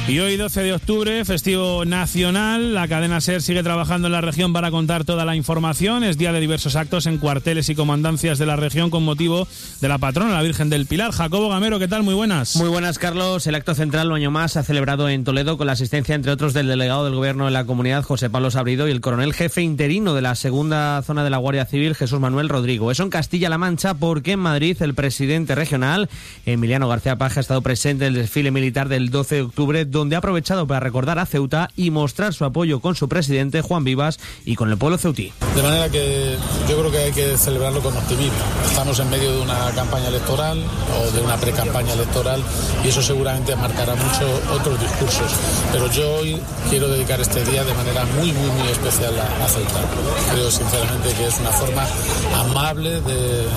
Y hoy, 12 de octubre, festivo nacional, la cadena SER sigue trabajando en la región para contar toda la información. Es día de diversos actos en cuarteles y comandancias de la región con motivo de la patrona, la Virgen del Pilar. Jacobo Gamero, ¿qué tal? Muy buenas. Muy buenas, Carlos. El acto central, un año más, se ha celebrado en Toledo con la asistencia, entre otros, del delegado del Gobierno en la comunidad, José Pablo Sabrido, y el coronel jefe interino de la segunda zona de la Guardia Civil, Jesús Manuel Rodrigo. Eso en Castilla-La Mancha, porque en Madrid el presidente regional, Emiliano García Paje, ha estado presente en el desfile militar del 12 de octubre, donde ha aprovechado para recordar a Ceuta y mostrar su apoyo con su presidente, Juan Vivas, y con el pueblo ceutí. De manera que yo creo que hay que celebrarlo con optimismo. Estamos en medio de una campaña electoral o de una pre-campaña electoral y eso seguramente marcará mucho otros discursos. Pero yo hoy quiero dedicar este día de manera muy especial a Ceuta. Creo sinceramente que es una forma amable de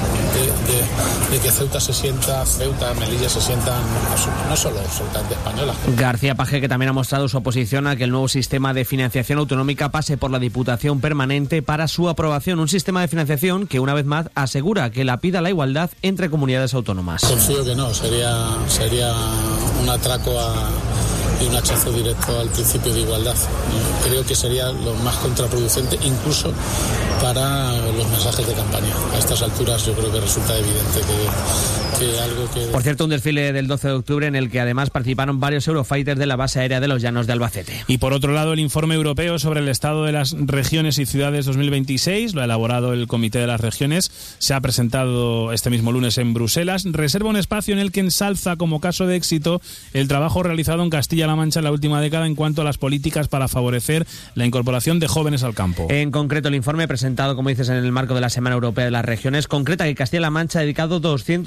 que Ceuta, Melilla se sientan no solo absolutamente españolas. García Paje, que también ha mostrado su oposición a que el nuevo sistema de financiación autonómica pase por la Diputación Permanente para su aprobación. Un sistema de financiación que, una vez más, asegura que lapida la igualdad entre comunidades autónomas. Confío que no, sería un atraco y un hachazo directo al principio de igualdad. Creo que sería lo más contraproducente incluso para los mensajes de campaña. A estas alturas yo creo que resulta evidente que algo que... Por cierto, un desfile del 12 de octubre en el que además participaron varios Eurofighters de la base aérea de los Llanos de Albacete. Y por otro lado, el informe europeo sobre el estado de las regiones y ciudades 2026, lo ha elaborado el Comité de las Regiones, se ha presentado este mismo lunes en Bruselas. Reserva un espacio en el que ensalza como caso de éxito el trabajo realizado en Castilla-La Mancha en la última década en cuanto a las políticas para favorecer la incorporación de jóvenes al campo. En concreto, el informe presentado, como dices, en el marco de la Semana Europea de las Regiones, concreta que Castilla-La Mancha ha dedicado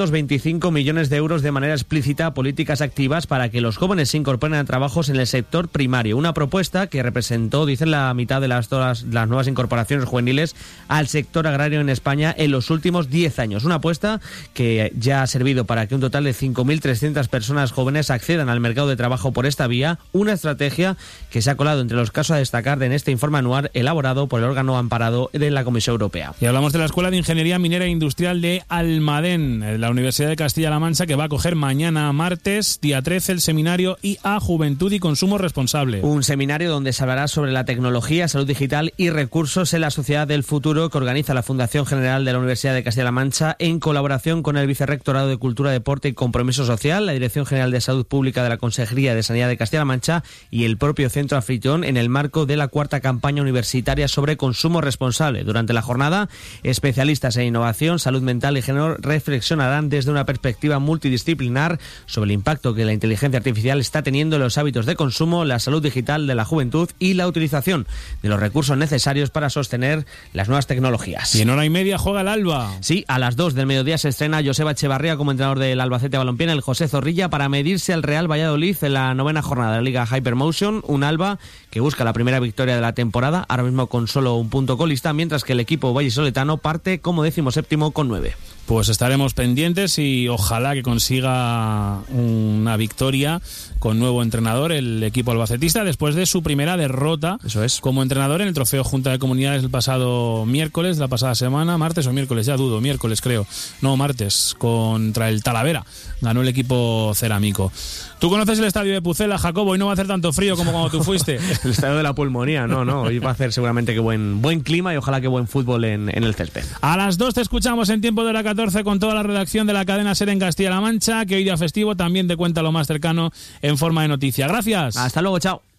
225 millones de euros de manera explícita a políticas activas para que los jóvenes se incorporen a trabajos en el sector primario. Una propuesta que representó, dicen, la mitad de las nuevas incorporaciones juveniles al sector agrario en España en los últimos 10 años. Una apuesta que ya ha servido para que un total de 5.300 personas jóvenes accedan al mercado de trabajo por esta vía. Una estrategia que se ha colado entre los casos a destacar en este informe anual elaborado por el órgano amparado de la Comisión Europea. Y hablamos de la Escuela de Ingeniería Minera e Industrial de Almadén, la Universidad de Castilla-La Mancha, que va a acoger mañana martes, día 13, el seminario IA Juventud y Consumo Responsable. Un seminario donde se hablará sobre la tecnología, salud digital y recursos en la sociedad del futuro, que organiza la Fundación General de la Universidad de Castilla-La Mancha en colaboración con el Vicerrectorado de Cultura, Deporte y Compromiso Social, la Dirección General de Salud Pública de la Consejería de Sanidad de Castilla-La Mancha y el propio Centro Anfitrión, en el marco de la cuarta campaña universitaria sobre consumo responsable. Durante la jornada, especialistas en innovación, salud mental y género reflexionarán desde una perspectiva multidisciplinar sobre el impacto que la inteligencia artificial está teniendo en los hábitos de consumo, la salud digital de la juventud y la utilización de los recursos necesarios para sostener las nuevas tecnologías. Y en 1:30 juega el Alba. Sí, a las 2 del mediodía se estrena Joseba Echevarría como entrenador del Albacete Balompié en el José Zorrilla para medirse al Real Valladolid en la 9ª jornada de la Liga Hypermotion. Un Alba que busca la primera victoria de la temporada, ahora mismo con solo un punto colista, mientras que el equipo vallisoletano parte como 17º con 9. Pues estaremos pendientes y ojalá que consiga una victoria con nuevo entrenador el equipo albacetista después de su primera derrota. Eso es. Como entrenador en el Trofeo Junta de Comunidades el pasado miércoles, la pasada semana, martes o miércoles, ya dudo, miércoles creo, no, martes, contra el Talavera. Ganó el equipo cerámico. ¿Tú conoces el estadio de Pucela, Jacobo? Hoy no va a hacer tanto frío como cuando tú fuiste. El estadio de la pulmonía, no, hoy va a hacer seguramente que buen clima y ojalá que buen fútbol en el césped. A las 2 te escuchamos en Tiempo de la 14 con toda la redacción de la cadena SER en Castilla-La Mancha, que hoy día festivo también te cuenta lo más cercano en forma de noticia. Gracias. Hasta luego, chao.